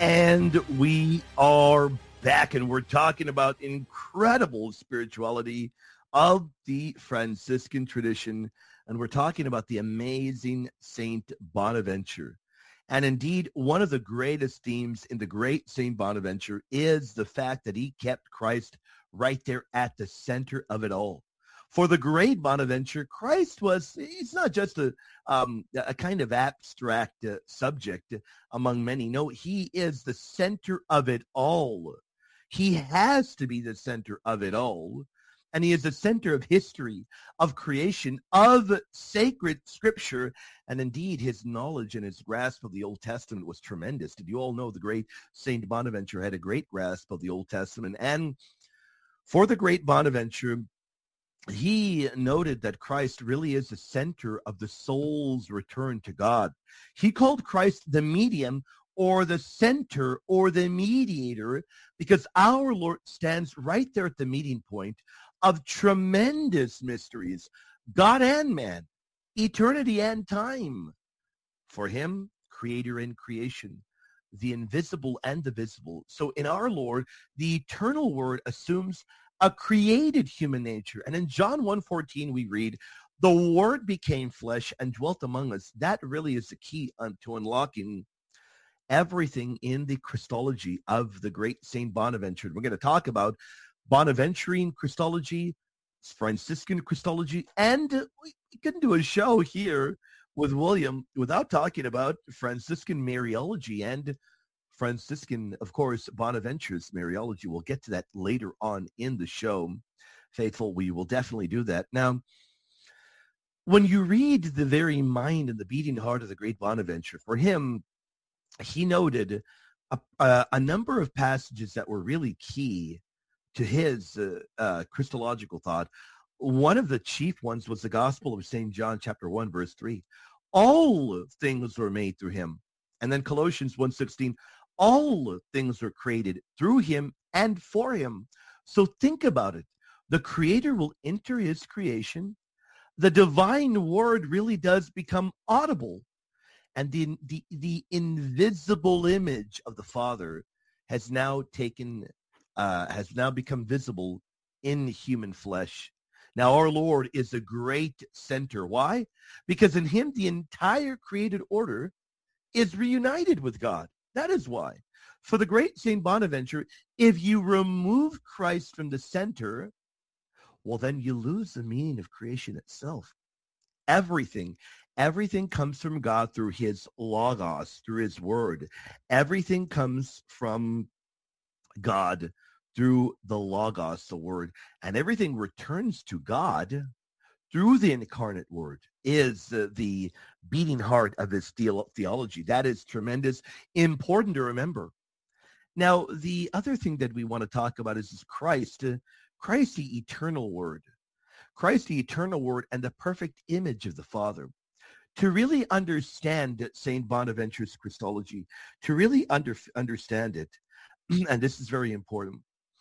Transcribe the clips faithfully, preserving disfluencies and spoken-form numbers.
And we are back, and we're talking about incredible spirituality of the Franciscan tradition, and we're talking about the amazing Saint Bonaventure. And indeed, one of the greatest themes in the great Saint Bonaventure is the fact that he kept Christ right there at the center of it all. For the great Bonaventure, Christ was, he's not just a, um, a kind of abstract uh, subject among many. No, he is the center of it all. He has to be the center of it all. And he is the center of history, of creation, of sacred scripture. And indeed, his knowledge and his grasp of the Old Testament was tremendous. Did you all know the great Saint Bonaventure had a great grasp of the Old Testament? And for the great Bonaventure, he noted that Christ really is the center of the soul's return to God. He called Christ the medium or the center or the mediator because our Lord stands right there at the meeting point of tremendous mysteries, God and man, eternity and time. For him, creator and creation, the invisible and the visible. So in our Lord, the eternal word assumes a created human nature. And in John one fourteen, we read, the word became flesh and dwelt among us. That really is the key un- to unlocking everything in the Christology of the great Saint Bonaventure. We're going to talk about Bonaventurine Christology, Franciscan Christology, and we can do a show here with William without talking about Franciscan Mariology and Franciscan, of course, Bonaventure's Mariology. We'll get to that later on in the show. Faithful, we will definitely do that. Now, when you read the very mind and the beating heart of the great Bonaventure, for him, he noted a, a, a number of passages that were really key to his uh, uh, Christological thought. One of the chief ones was the Gospel of Saint John, chapter one, verse three. All things were made through him. And then Colossians one sixteen, all things were created through him and for him. So think about it. The Creator will enter his creation. The divine word really does become audible. And the, the, the invisible image of the Father has now taken, uh, has now become visible in human flesh. Now, our Lord is a great center. Why? Because in him, the entire created order is reunited with God. That is why. For the great Saint Bonaventure, if you remove Christ from the center, well, then you lose the meaning of creation itself. Everything, everything comes from God through his logos, through his word. Everything comes from God through the logos, the word. And everything returns to God through the incarnate word is uh, the beating heart of his the- theology. That is tremendous, important to remember. Now, the other thing that we want to talk about is, is Christ, uh, Christ, the eternal word, Christ, the eternal word, and the perfect image of the Father. To really understand Saint Bonaventure's Christology, to really under, understand it, and this is very important,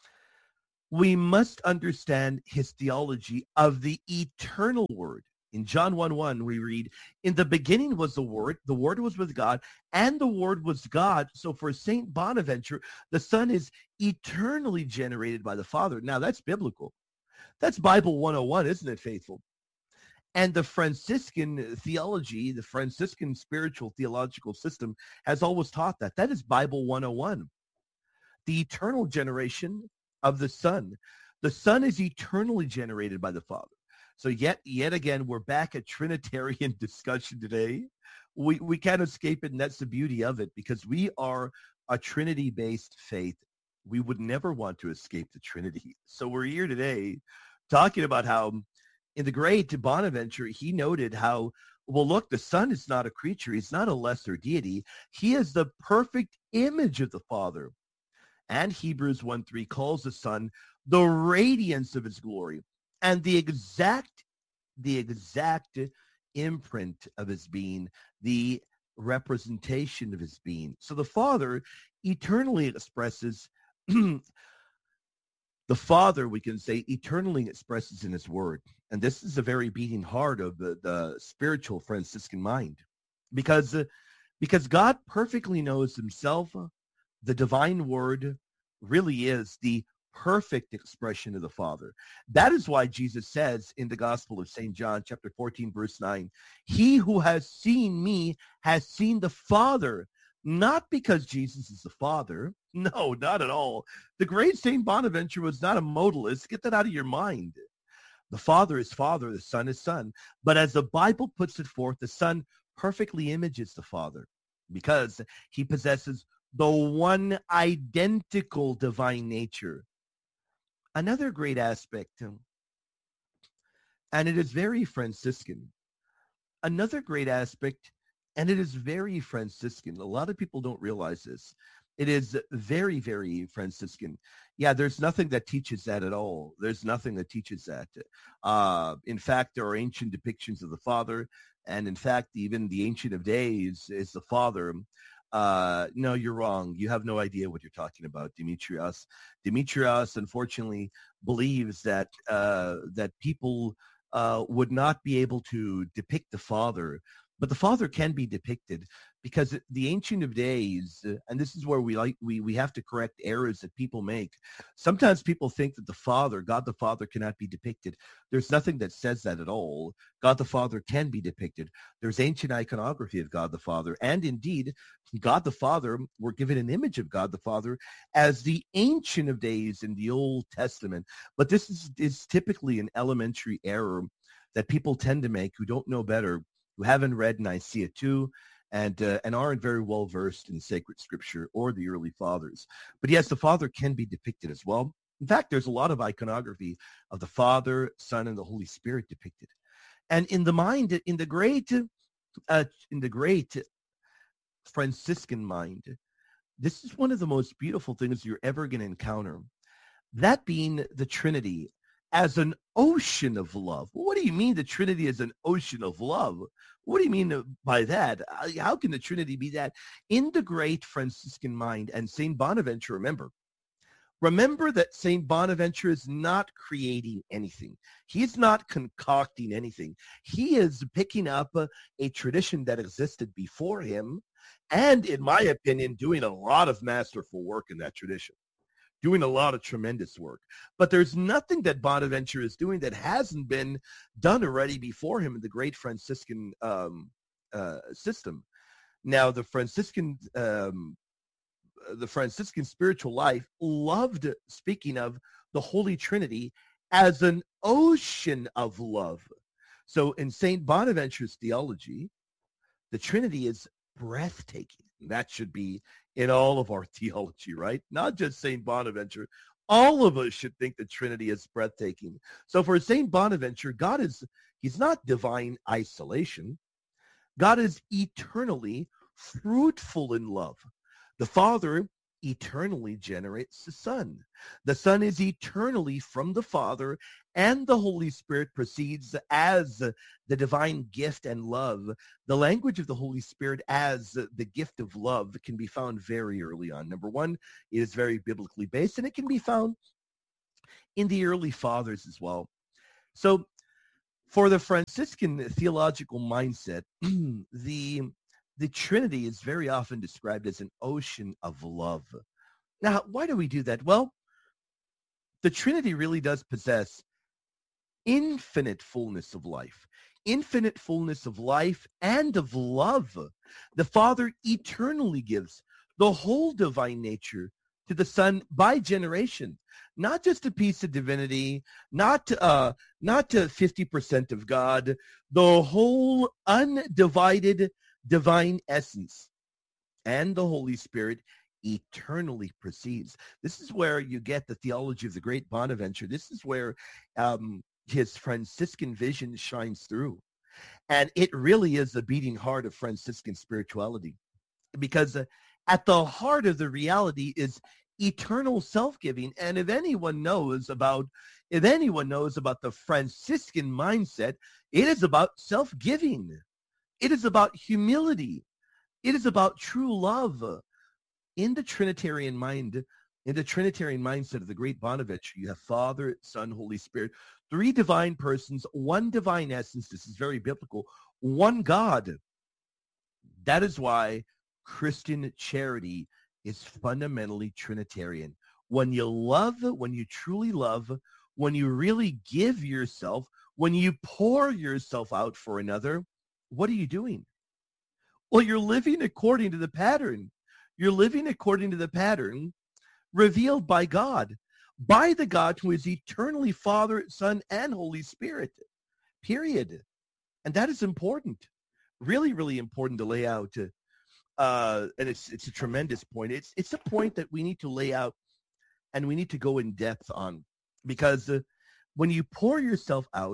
we must understand his theology of the eternal word. In John one one, we read, in the beginning was the Word, the Word was with God, and the Word was God. So for Saint Bonaventure, the Son is eternally generated by the Father. Now, that's biblical. That's Bible one oh one, isn't it, faithful? And the Franciscan theology, the Franciscan spiritual theological system has always taught that. That is Bible one oh one. The eternal generation of the Son. The Son is eternally generated by the Father. So yet, yet again, we're back at Trinitarian discussion today. We we can't escape it, and that's the beauty of it, because we are a Trinity-based faith. We would never want to escape the Trinity. So we're here today talking about how in the great Bonaventure, he noted how, well, look, the Son is not a creature. He's not a lesser deity. He is the perfect image of the Father. And Hebrews one three calls the Son the radiance of his glory and the exact, the exact imprint of his being, the representation of his being. So the Father eternally expresses, the Father, we can say, eternally expresses in his word. And this is a very beating heart of the, the spiritual Franciscan mind, because, uh, because God perfectly knows himself, the divine word really is the perfect expression of the Father. That is why Jesus says in the Gospel of Saint John, chapter fourteen, verse nine, he who has seen me has seen the Father. Not because Jesus is the Father. No, not at all. The great Saint Bonaventure was not a modalist. Get that out of your mind. The Father is Father, the Son is Son. But as the Bible puts it forth, the Son perfectly images the Father because he possesses the one identical divine nature. Another great aspect, and it is very Franciscan, another great aspect, and it is very Franciscan. A lot of people don't realize this. It is very, very Franciscan. Yeah, there's nothing that teaches that at all. There's nothing that teaches that. Uh, in fact, there are ancient depictions of the Father, and in fact, even the Ancient of Days is the Father. Uh, no, you're wrong. You have no idea what you're talking about, Demetrios. Demetrios, unfortunately, believes that uh, that people uh, would not be able to depict the Father. But the Father can be depicted because the Ancient of Days, and this is where we like we we have to correct errors that people make. Sometimes people think that the Father, God the Father, cannot be depicted. There's nothing that says that at all. God the Father can be depicted. There's ancient iconography of God the Father, and indeed, God the Father, we're given an image of God the Father as the Ancient of Days in the Old Testament. But this is, is typically an elementary error that people tend to make who don't know better, who haven't read Nicaea two, and uh, and aren't very well versed in sacred scripture or the early fathers. But yes, the Father can be depicted as well. In fact, there's a lot of iconography of the Father, Son, and the Holy Spirit depicted. And in the mind, in the great, uh, in the great Franciscan mind, this is one of the most beautiful things you're ever going to encounter. That being the Trinity as an ocean of love. What do you mean the Trinity is an ocean of love? What do you mean by that? How can the Trinity be that? In the great Franciscan mind, and Saint Bonaventure, remember, remember that Saint Bonaventure is not creating anything. He is not concocting anything. He is picking up a, a tradition that existed before him, and in my opinion, doing a lot of masterful work in that tradition. Doing a lot of tremendous work. But there's nothing that Bonaventure is doing that hasn't been done already before him in the great Franciscan um, uh, system. Now, the Franciscan um, the Franciscan spiritual life loved speaking of the Holy Trinity as an ocean of love. So in Saint Bonaventure's theology, the Trinity is breathtaking. That should be in all of our theology, right? Not just Saint Bonaventure. All of us should think the Trinity is breathtaking. So for Saint Bonaventure, God is, he's not divine isolation. God is eternally fruitful in love. The Father eternally generates the Son. The Son is eternally from the Father, and the Holy Spirit proceeds as the divine gift and love. The language of the Holy Spirit as the gift of love can be found very early on. Number one, it is very biblically based, and it can be found in the early fathers as well. So for the Franciscan theological mindset, the the Trinity is very often described as an ocean of love. Now, why do we do that? Well, the Trinity really does possess infinite fullness of life, infinite fullness of life and of love. The Father eternally gives the whole divine nature to the Son by generation, not just a piece of divinity, not uh, not to fifty percent of God, the whole undivided divine essence, and the Holy Spirit eternally proceeds. This is where you get the theology of the great Bonaventure. This is where um, his Franciscan vision shines through. And it really is the beating heart of Franciscan spirituality, because uh, at the heart of the reality is eternal self-giving. And if anyone knows about, if anyone knows about the Franciscan mindset, it is about self-giving. It is about humility. It is about true love. In the Trinitarian mind, in the Trinitarian mindset of the great Bonaventure, you have Father, Son, Holy Spirit, three divine persons, one divine essence. This is very biblical. One God. That is why Christian charity is fundamentally Trinitarian. When you love, when you truly love, when you really give yourself, when you pour yourself out for another, what are you doing? Well, you're living according to the pattern. You're living according to the pattern revealed by God, by the God who is eternally Father, Son, and Holy Spirit, period. And that is important, really, really important to lay out. Uh, and it's it's a tremendous point. It's it's a point that we need to lay out and we need to go in depth on, because uh, when you pour yourself out,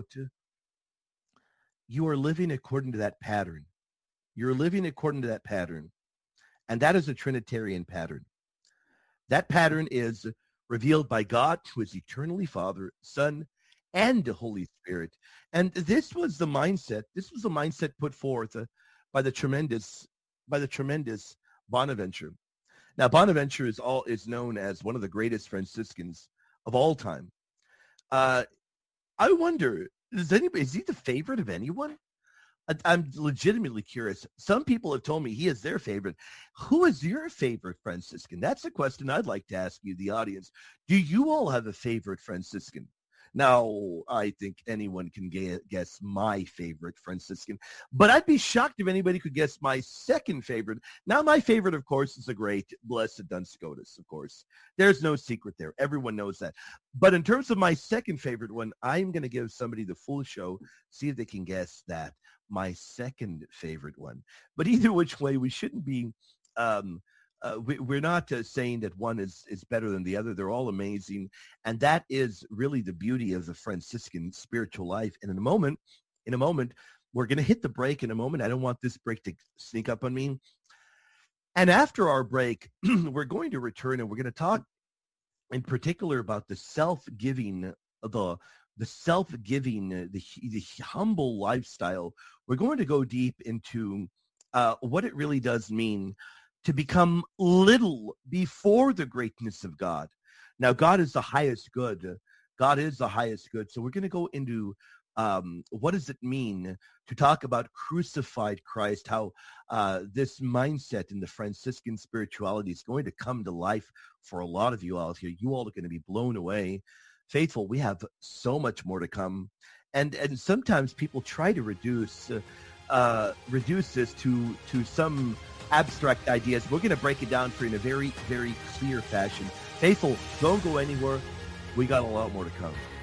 you are living according to that pattern. You're living according to that pattern. And that is a Trinitarian pattern. That pattern is revealed by God, who is eternally Father, Son, and the Holy Spirit. And this was the mindset. This was the mindset put forth uh, by the tremendous, by the tremendous Bonaventure. Now, Bonaventure is all is known as one of the greatest Franciscans of all time. Uh, I wonder, is anybody is he the favorite of anyone? I, I'm legitimately curious. Some people have told me he is their favorite. Who is your favorite Franciscan? That's a question I'd like to ask you, the audience. Do you all have a favorite Franciscan? Now, I think anyone can guess my favorite Franciscan, but I'd be shocked if anybody could guess my second favorite. Now, my favorite, of course, is the great Blessed Duns Scotus, of course. There's no secret there. Everyone knows that. But in terms of my second favorite one, I'm going to give somebody the full show, see if they can guess that, my second favorite one. But either which way, we shouldn't be... Um, Uh, we, we're not uh, saying that one is, is better than the other. They're all amazing. And that is really the beauty of the Franciscan spiritual life. And in a moment, in a moment, we're going to hit the break in a moment. I don't want this break to sneak up on me. And after our break, we're going to return and we're going to talk in particular about the self-giving, the the self-giving, the, the humble lifestyle. We're going to go deep into uh, what it really does mean to become little before the greatness of God. Now, God is the highest good. God is the highest good. So we're going to go into um, what does it mean to talk about crucified Christ, how uh, this mindset in the Franciscan spirituality is going to come to life for a lot of you out here. You all are going to be blown away. Faithful, we have so much more to come. And and sometimes people try to reduce uh, uh, reduce this to to some abstract ideas. We're going to break it down for you in a very, very clear fashion. Faithful, don't go anywhere. We got a lot more to come.